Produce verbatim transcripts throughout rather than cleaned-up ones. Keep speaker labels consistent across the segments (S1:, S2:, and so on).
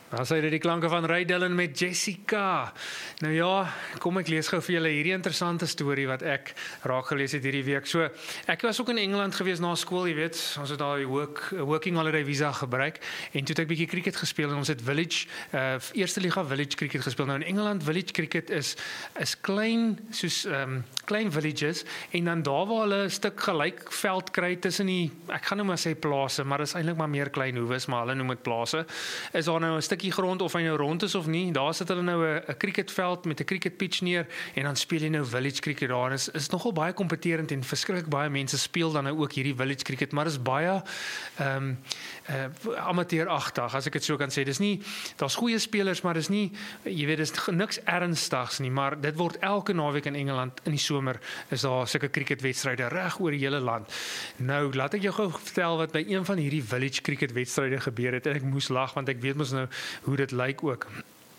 S1: Dan sê dit die klanke van Ray Dillon met Jessica. Nou ja, kom ek lees gou vir julle hierdie interessante storie wat ek raak gelees het hierdie week. So, ek was ook in Engeland gewees na skool, jy weet, ons het daar die work, working holiday visa gebruik en toe het ek bietjie cricket gespeel en ons het village, uh, eerste liga village cricket gespeel. Nou in Engeland village cricket is is klein soos um, klein villages en dan daar waar hulle 'n stuk gelyk veld kry tussen die, ek gaan nou maar sê plase, maar dis eintlik maar meer klein hoeves, maar hulle noem dit plase. Is daar nou 'n stukkie grond of hy nou rond is of nie, daar sit hulle nou 'n 'n cricketveld met 'n cricket pitch neer en dan speel jy nou village cricket daar. Is is nogal baie kompeterend en verskriklik baie mense speel dan nou ook hierdie village cricket, maar is baie ehm um, uh, amateuragtig as ek dit so kan sê. Dis nie, daar's goeie spelers, maar dis nie, jy weet, dis niks ernstigs nie, maar dit word elke naweek in Engeland in die somer is daar sulke cricketwedstryde reg oor die hele land. Nou, laat ek jou gou vertel wat by een van hierdie village cricketwedstryde gebeur het en ek moes lag want ek weet mos nou hoe dit lyk ook.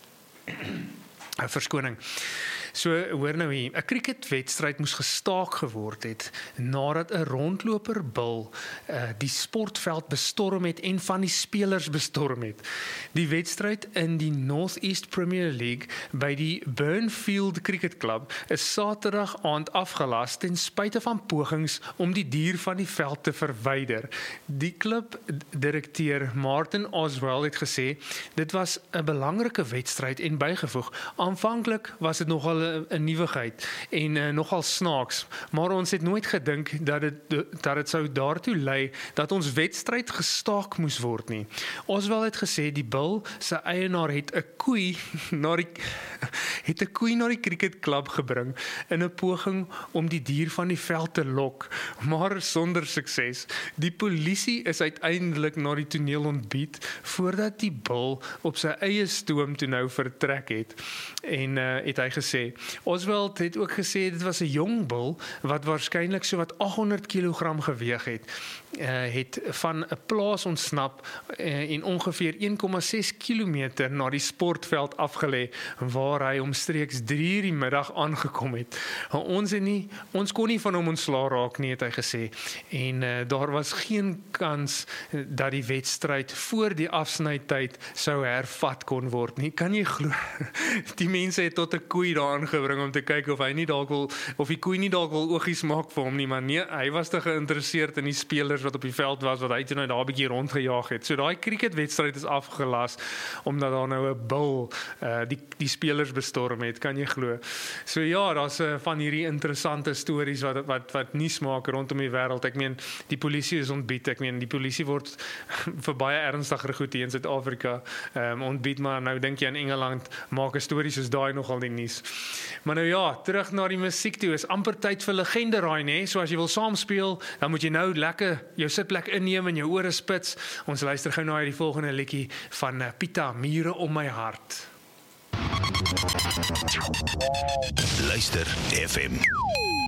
S1: Verskoning. So, hoor nou hier, 'n cricketwedstryd moes gestaak geword het nadat 'n rondloper bil uh, die sportveld bestorm het en van die spelers bestorm het. Die wedstryd in die North East Premier League by die Burnfield Cricket Club is Saterdag aand afgelas ten spyte van pogings om die dier van die veld te verwyder. Die klubdirekteur Martin Oswell het gesê dit was 'n belangrike wedstryd en bygevoeg. Aanvanklik was dit nogal 'n nuwigheid en uh, nogal snaaks, maar ons het nooit gedink dat dit dat dit sou daartoe lei dat ons wedstryd gestaak moes word nie. Oswald het gesê die bil se eienaar het 'n koei na die het 'n koei na die cricketklub gebring in 'n poging om die dier van die veld te lok, maar sonder sukses. Die polisie is uiteindelik na die toneel ontbied voordat die bil op sy eie stoom toe nou vertrek het. En uh, het hy gesê Oswald het ook gesê dit was 'n jong bil wat waarskynlik so wat agt honderd kilogram geweg het. Uh, het van 'n plaas ontsnap uh, en ongeveer een komma ses kilometer na die sportveld afgelê waar hy omstreeks drie uur die middag aangekom het. Ons het nie ons kon nie van hom ontslaa raak nie, het hy gesê. En uh, daar was geen kans dat die wedstryd voor die afsnytyd sou hervat kon word nie. Kan jy glo? Die mense het tot 'n koei daar aangebring om te kyk of hy nie dalk wil of die koei nie dalk wil oogies maak vir hom nie, maar nee, hy was te geïnteresseerd in die spelers wat op die veld was, wat hy toe nou daar 'n bietjie rondgejaag het. So daai cricketwedstryd is afgelas omdat daar nou 'n bil uh, die die spelers bestorm het, kan jy glo. So ja, daar's uh, van hierdie interessante stories wat wat wat nuus maak rondom die wêreld. Ek meen, die polisie is ontbied. Ek meen, die polisie word vir baie ernstiger goed hier in Suid-Afrika um, ontbied, maar nou dink jy in Engeland maak 'n storie soos daai nogal die nuus. Maar nou ja, terug na die musiek toe, is amper tyd vir legende raai, né? So as jy wil saam speel, dan moet jy nou lekker jou sitplek inneem en jou ore spits. Ons luister gou na die volgende liedjie van Pieter, Mure om my hart.
S2: Luister F M.